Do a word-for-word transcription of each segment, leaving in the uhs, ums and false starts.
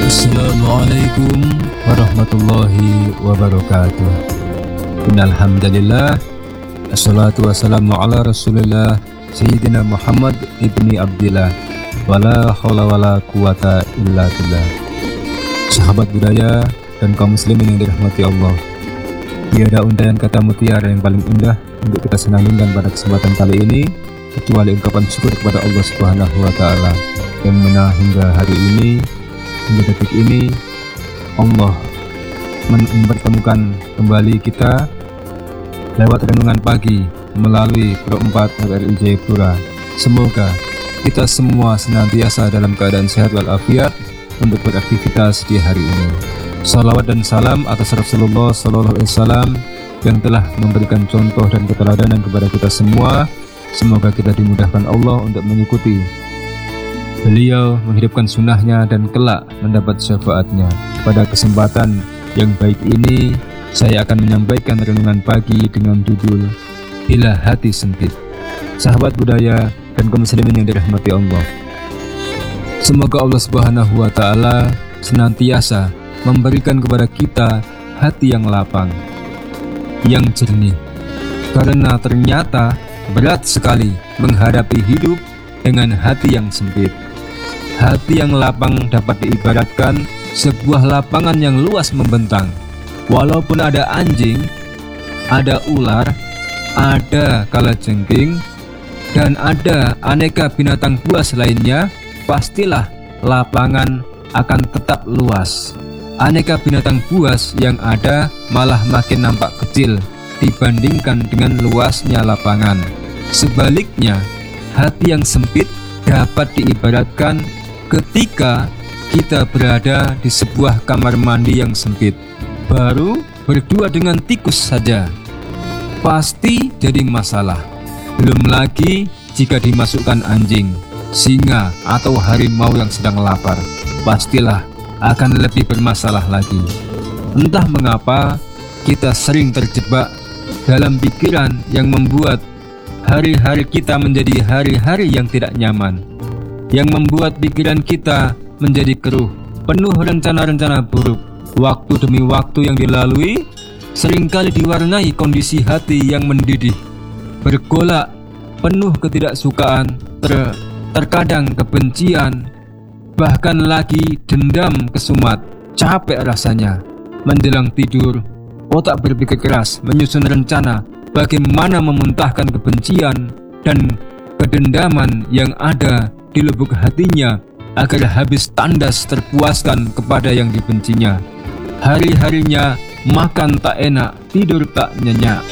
Assalamualaikum warahmatullahi wabarakatuh. Innalhamdalillah, assalatu wassalamu ala rasulillah Sayyidina Muhammad ibni Abdillah, wala hawla wala quwata illa billah. Sahabat budaya dan kaum muslimin yang dirahmati Allah, tiada untayan kata mutiara yang paling indah untuk kita senandungkan pada kesempatan kali ini kecuali ungkapan syukur kepada Allah Subhanahu wa Ta'ala yang mana hingga hari ini, hingga detik ini Allah mempertemukan kembali kita lewat renungan pagi melalui Pro empat R R I Jayapura. Semoga kita semua senantiasa dalam keadaan sehat walafiat untuk beraktivitas di hari ini. Salawat dan salam atas Rasulullah Sallallahu Alaihi Wasallam yang telah memberikan contoh dan keteladanan kepada kita semua. Semoga kita dimudahkan Allah untuk mengikuti beliau, menghidupkan sunnahnya dan kelak mendapat syafaatnya. Pada kesempatan yang baik ini, saya akan menyampaikan renungan pagi dengan judul Bila Hati Sempit. Sahabat budaya dan kaum muslimin yang dirahmati Allah, semoga Allah Subhanahu wa Ta'ala senantiasa memberikan kepada kita hati yang lapang, yang jernih, karena ternyata berat sekali menghadapi hidup dengan hati yang sempit. Hati yang lapang dapat diibaratkan sebuah lapangan yang luas membentang. Walaupun ada anjing, ada ular, ada kalajengking, dan ada aneka binatang buas lainnya, pastilah lapangan akan tetap luas. Aneka binatang buas yang ada malah makin nampak kecil dibandingkan dengan luasnya lapangan. Sebaliknya, hati yang sempit dapat diibaratkan ketika kita berada di sebuah kamar mandi yang sempit, baru berdua dengan tikus saja, pasti jadi masalah. Belum lagi jika dimasukkan anjing, singa, atau harimau yang sedang lapar, pastilah akan lebih bermasalah lagi. Entah mengapa kita sering terjebak dalam pikiran yang membuat hari-hari kita menjadi hari-hari yang tidak nyaman, yang membuat pikiran kita menjadi keruh, penuh rencana-rencana buruk. Waktu demi waktu yang dilalui seringkali diwarnai kondisi hati yang mendidih, bergolak, penuh ketidaksukaan, ter terkadang kebencian, bahkan lagi dendam kesumat. Capek rasanya. Menjelang tidur, otak berpikir keras menyusun rencana bagaimana memuntahkan kebencian dan kedendaman yang ada di lubuk hatinya agar habis tandas terpuaskan kepada yang dibencinya. Hari-harinya makan tak enak, tidur tak nyenyak.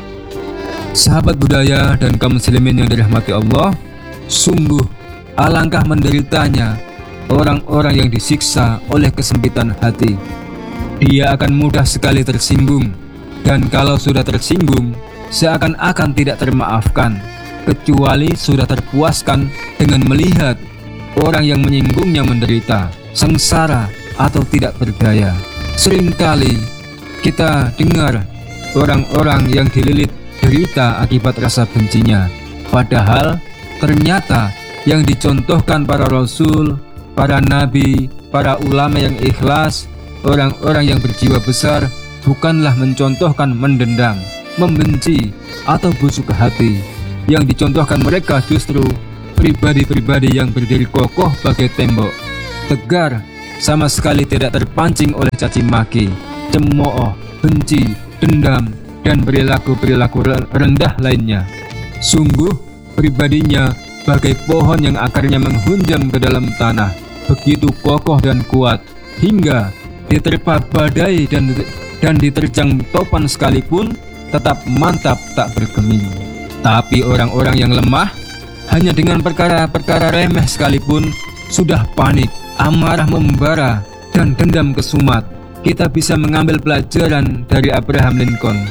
Sahabat budaya dan kaum muslimin yang dirahmati Allah, sungguh alangkah menderitanya orang-orang yang disiksa oleh kesempitan hati. Dia akan mudah sekali tersinggung, dan kalau sudah tersinggung, seakan-akan tidak termaafkan, kecuali sudah terpuaskan dengan melihat orang yang menyinggungnya menderita, sengsara, atau tidak berdaya. Seringkali kita dengar orang-orang yang dililit derita akibat rasa bencinya, padahal ternyata yang dicontohkan para rasul, para nabi, para ulama yang ikhlas, orang-orang yang berjiwa besar, bukanlah mencontohkan mendendam, membenci, atau busuk hati. Yang dicontohkan mereka justru pribadi-pribadi yang berdiri kokoh bagai tembok, tegar, sama sekali tidak terpancing oleh caci maki, cemooh, benci, dendam, dan perilaku-perilaku rendah lainnya. Sungguh pribadinya bagai pohon yang akarnya menghunjam ke dalam tanah, begitu kokoh dan kuat, hingga diterpa badai dan dan diterjang topan sekalipun tetap mantap tak bergeming. Tapi orang-orang yang lemah, hanya dengan perkara-perkara remeh sekalipun sudah panik, amarah membara, dan dendam kesumat. Kita bisa mengambil pelajaran dari Abraham Lincoln,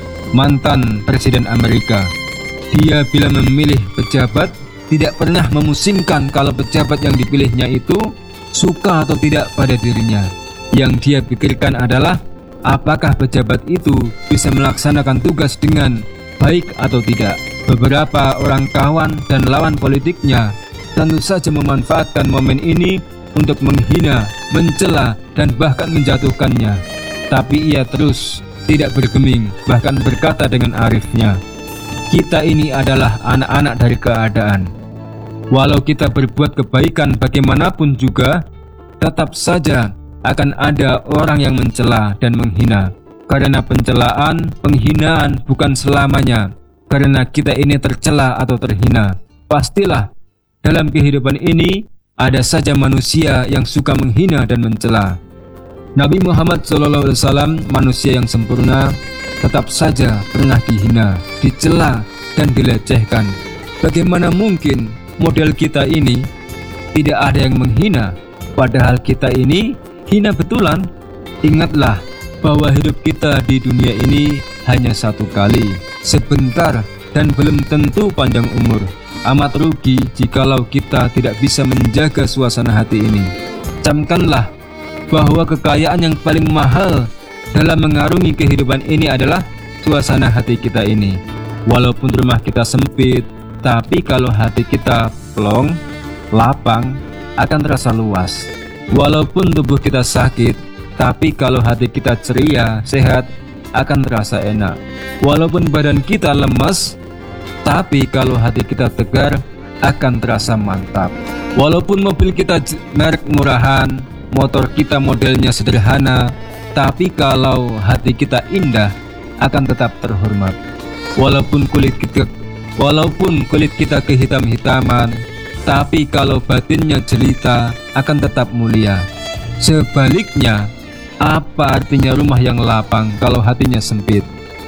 mantan Presiden Amerika. Dia bila memilih pejabat tidak pernah memusingkan kalau pejabat yang dipilihnya itu suka atau tidak pada dirinya. Yang dia pikirkan adalah apakah pejabat itu bisa melaksanakan tugas dengan baik atau tidak. Beberapa orang kawan dan lawan politiknya tentu saja memanfaatkan momen ini untuk menghina mencela, dan bahkan menjatuhkannya. Tapi ia terus tidak bergeming, bahkan berkata dengan arifnya, "Kita ini adalah anak-anak dari keadaan. Walau kita berbuat kebaikan bagaimanapun juga, tetap saja akan ada orang yang mencela dan menghina. Karena pencelaan, penghinaan bukan selamanya karena kita ini tercela atau terhina. Pastilah dalam kehidupan ini ada saja manusia yang suka menghina dan mencela. Nabi Muhammad shallallahu alaihi wasallam, manusia yang sempurna, tetap saja pernah dihina, dicela, dan dilecehkan. Bagaimana mungkin model kita ini tidak ada yang menghina, padahal kita ini hina betulan? Ingatlah bahwa hidup kita di dunia ini hanya satu kali, sebentar, dan belum tentu panjang umur. Amat rugi jikalau kita tidak bisa menjaga suasana hati ini. Camkanlah bahwa kekayaan yang paling mahal dalam mengarungi kehidupan ini adalah suasana hati kita ini. Walaupun rumah kita sempit, tapi kalau hati kita plong, lapang, akan terasa luas. Walaupun tubuh kita sakit, tapi kalau hati kita ceria, sehat, akan terasa enak. Walaupun badan kita lemas, tapi kalau hati kita tegar, akan terasa mantap. Walaupun mobil kita merek murahan, motor kita modelnya sederhana, tapi kalau hati kita indah, akan tetap terhormat. Walaupun kulit kita Walaupun kulit kita kehitam-hitaman, tapi kalau batinnya jelita, akan tetap mulia. Sebaliknya, apa artinya rumah yang lapang kalau hatinya sempit?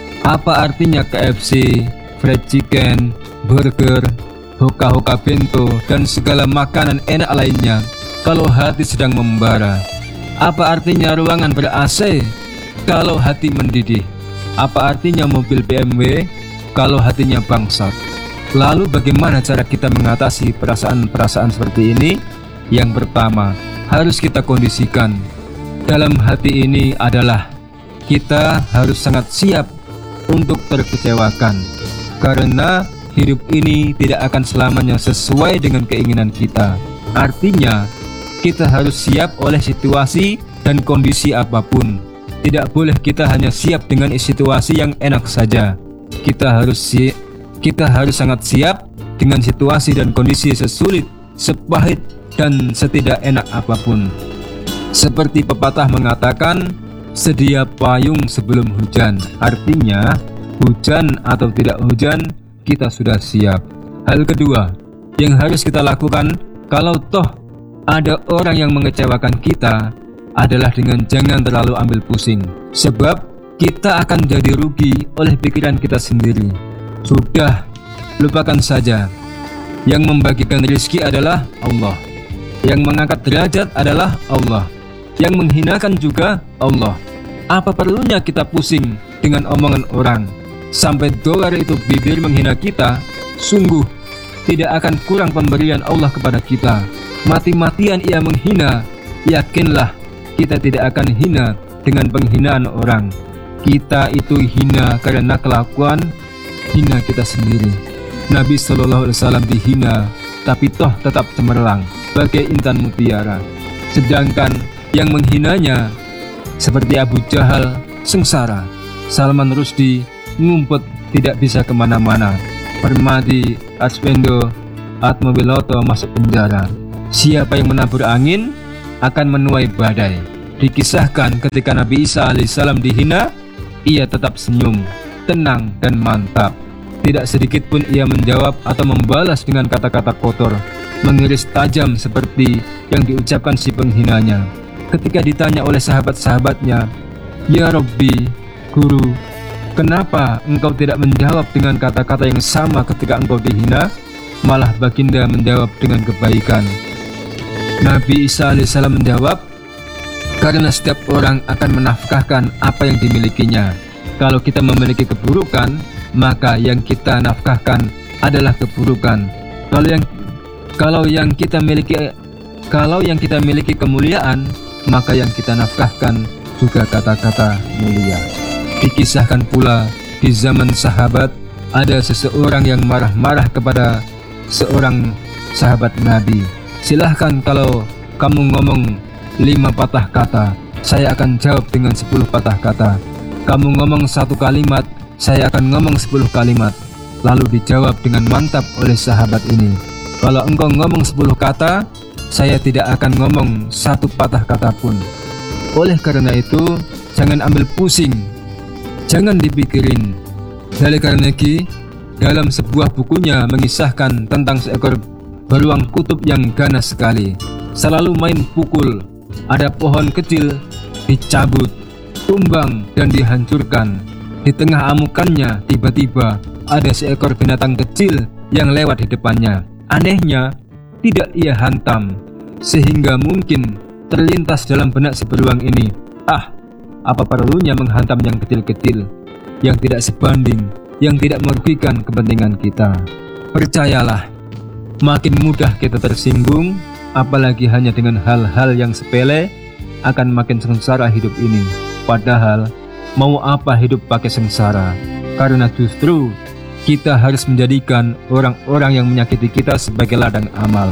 Apa artinya K F C, fried chicken, burger, hoka-hoka bento, dan segala makanan enak lainnya kalau hati sedang membara? Apa artinya ruangan ber-A C kalau hati mendidih? Apa artinya mobil B M W kalau hatinya bangsat? Lalu bagaimana cara kita mengatasi perasaan-perasaan seperti ini? Yang pertama, harus kita kondisikan dalam hati ini adalah kita harus sangat siap untuk terkecewakan, karena hidup ini tidak akan selamanya sesuai dengan keinginan kita. Artinya, kita harus siap oleh situasi dan kondisi apapun. Tidak boleh kita hanya siap dengan situasi yang enak saja. Kita harus si kita harus sangat siap dengan situasi dan kondisi sesulit, sepahit, dan setidak enak apapun. Seperti pepatah mengatakan, sedia payung sebelum hujan. Artinya, hujan atau tidak hujan, kita sudah siap. Hal kedua yang harus kita lakukan kalau toh ada orang yang mengecewakan kita adalah dengan jangan terlalu ambil pusing, sebab kita akan jadi rugi oleh pikiran kita sendiri. Sudah, lupakan saja. Yang membagikan rezeki adalah Allah, yang mengangkat derajat adalah Allah, yang menghinakan juga Allah. Apa perlunya kita pusing dengan omongan orang? Sampai dolar itu bibir menghina kita, sungguh tidak akan kurang pemberian Allah kepada kita. Mati-matian ia menghina, yakinlah kita tidak akan hina dengan penghinaan orang. Kita itu hina karena kelakuan hina kita sendiri. Nabi shallallahu alaihi wasallam dihina, tapi toh tetap cemerlang bagai intan mutiara. Sedangkan yang menghinanya seperti Abu Jahal sengsara, Salman Rushdie ngumpet tidak bisa kemana-mana, Permadi, Arswendo, Atmawiloto masuk penjara. Siapa yang menabur angin akan menuai badai. Dikisahkan ketika Nabi Isa alaihissalam dihina, ia tetap senyum, tenang, dan mantap. Tidak sedikit pun ia menjawab atau membalas dengan kata-kata kotor, mengiris tajam seperti yang diucapkan si penghinanya. Ketika ditanya oleh sahabat-sahabatnya, "Ya Rabbi, Guru, kenapa engkau tidak menjawab dengan kata-kata yang sama ketika engkau dihina?" Malah baginda menjawab dengan kebaikan. Nabi Isa alaihissalam menjawab, "Karena setiap orang akan menafkahkan apa yang dimilikinya. Kalau kita memiliki keburukan, maka yang kita nafkahkan adalah keburukan. Kalau yang kalau yang kita miliki kalau yang kita miliki kemuliaan, maka yang kita nafkahkan juga kata-kata mulia." Dikisahkan pula di zaman sahabat ada seseorang yang marah-marah kepada seorang sahabat Nabi. "Silahkan kalau kamu ngomong lima patah kata, saya akan jawab dengan sepuluh patah kata. Kamu ngomong satu kalimat, saya akan ngomong sepuluh kalimat. Lalu dijawab dengan mantap oleh sahabat ini, kalau engkau ngomong sepuluh kata, saya tidak akan ngomong satu patah kata pun. Oleh karena itu, jangan ambil pusing, jangan dipikirin. Dale Carnegie dalam sebuah bukunya mengisahkan tentang seekor beruang kutub yang ganas sekali, selalu main pukul. Ada pohon kecil dicabut, tumbang dan dihancurkan. Di tengah amukannya tiba-tiba ada seekor binatang kecil yang lewat di depannya. Anehnya, tidak ia hantam, sehingga mungkin terlintas dalam benak si beruang ini, ah, apa perlunya menghantam yang kecil-kecil, yang tidak sebanding, yang tidak merugikan kepentingan kita. Percayalah, makin mudah kita tersinggung, apalagi hanya dengan hal-hal yang sepele, akan makin sengsara hidup ini. Padahal, mau apa hidup pakai sengsara? Karena justru kita harus menjadikan orang-orang yang menyakiti kita sebagai ladang amal.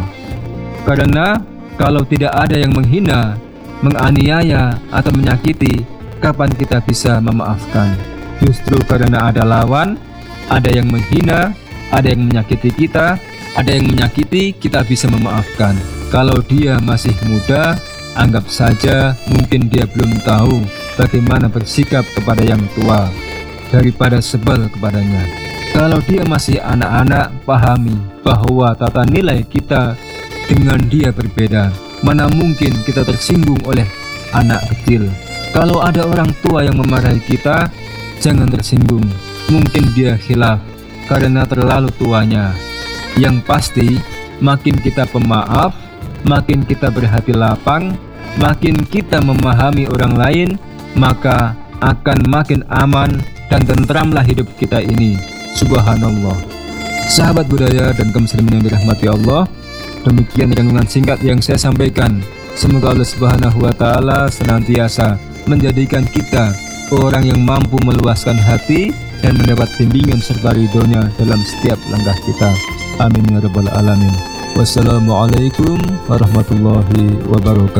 Karena kalau tidak ada yang menghina, menganiaya, atau menyakiti, kapan kita bisa memaafkan? Justru karena ada lawan, ada yang menghina, ada yang menyakiti kita, ada yang menyakiti, kita bisa memaafkan. Kalau dia masih muda, anggap saja mungkin dia belum tahu bagaimana bersikap kepada yang tua, daripada sebel kepadanya. Kalau dia masih anak-anak, pahami bahwa tata nilai kita dengan dia berbeda. Mana mungkin kita tersinggung oleh anak kecil. Kalau ada orang tua yang memarahi kita, jangan tersinggung. Mungkin dia khilaf karena terlalu tuanya. Yang pasti, makin kita pemaaf, makin kita berhati lapang, makin kita memahami orang lain, maka akan makin aman dan tentramlah hidup kita ini. Subhanallah. Sahabat budaya dan kaum muslimin yang dirahmati Allah, demikian renungan singkat yang saya sampaikan. Semoga Allah Subhanahu wa Ta'ala senantiasa menjadikan kita orang yang mampu meluaskan hati dan mendapat bimbingan serta ridhonya dalam setiap langkah kita. Amin ya rabbal alamin. Wassalamualaikum warahmatullahi wabarakatuh.